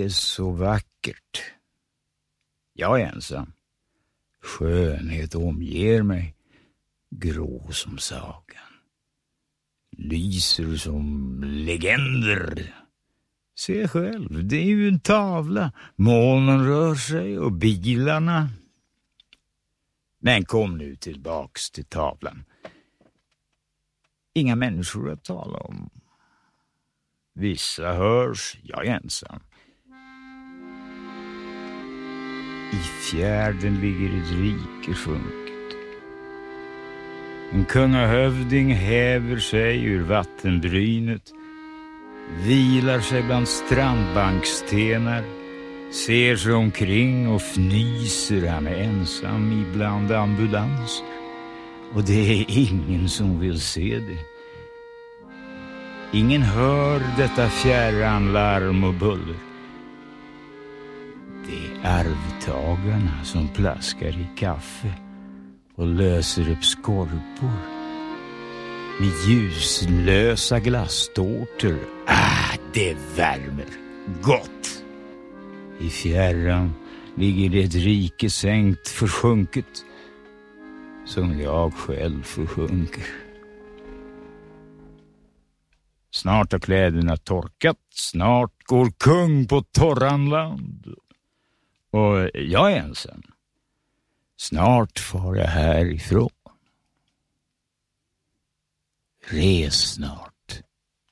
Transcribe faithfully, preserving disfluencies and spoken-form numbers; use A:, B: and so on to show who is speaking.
A: är så vackert. Jag är ensam. Skönhet omger mig, grå som sagan. Lyser som legender. Se själv, det är ju en tavla. Molnen rör sig och bilarna. Men kom nu tillbaks till tavlan. Inga människor att tala om. Vissa hörs, jag är ensam. I fjärden ligger ett rike sjunket. En kungahövding häver sig ur vattenbrynet, vilar sig bland strandbankstenar, ser sig omkring och fnyser. Han är ensam ibland ambulanser, och det är ingen som vill se det. Ingen hör detta fjärran larm och buller. Det är arvtagarna som plaskar i kaffe och löser upp skorpor med ljuslösa glasstårtor. Ah, det värmer gott. I fjärran ligger det ett rike sänkt försjunket, som jag själv försjunker. Snart har kläderna torkat, snart går kung på torran land. Och jag är ensam. Snart far jag härifrån. Res snart.